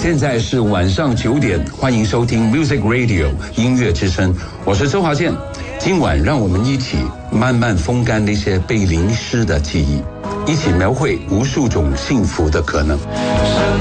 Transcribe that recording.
现在是晚上9点，欢迎收听 Music Radio 音乐之声，我是周华健。今晚让我们一起慢慢风干那些被淋湿的记忆，一起描绘无数种幸福的可能。